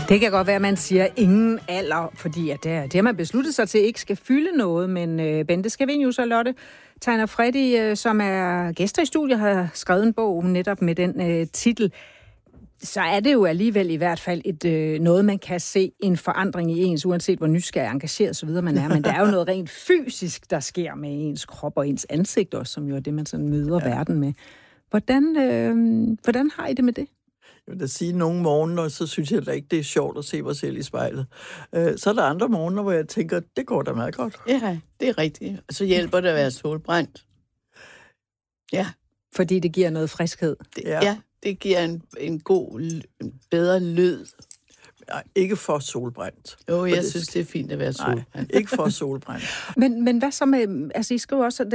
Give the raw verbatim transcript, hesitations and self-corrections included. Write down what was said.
Det kan godt være, at man siger ingen alder, fordi at det, det har man besluttet sig til ikke skal fylde noget, men øh, Bente Scavenius og Lotte Tegner Freddy, øh, som er gæster i studiet, har skrevet en bog netop med den øh, titel. Så er det jo alligevel i hvert fald et, øh, noget, man kan se en forandring i ens, uanset hvor nysgerrig, engageret og så videre man er. Men der er jo noget rent fysisk, der sker med ens krop og ens ansigt også, som jo er det, man sådan møder ja. verden med. Hvordan, øh, hvordan har I det med det? Jeg vil da sige, at nogle morgener, så synes jeg da ikke, det er sjovt at se mig selv i spejlet. Så er der andre morgener, hvor jeg tænker, det går da meget godt. Ja, det er rigtigt. Og så hjælper det at være solbrændt. Ja. Fordi det giver noget friskhed. Det, ja. ja, det giver en, en god, en bedre lyd. Ja, ikke for solbrændt. Jo, jeg det, synes, det er fint at være solbrændt. Nej, ikke for solbrændt. men, men hvad så med, altså I skriver også,